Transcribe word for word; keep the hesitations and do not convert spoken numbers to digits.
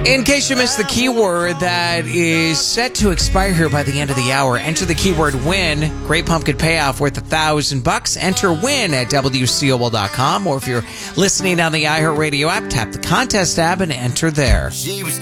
In case you missed the keyword that is set to expire here by the end of the hour, enter the keyword WIN. Great pumpkin payoff worth a thousand bucks. Enter WIN at W C O L dot com, or if you're listening on the iHeartRadio app, tap the contest tab and enter there. She was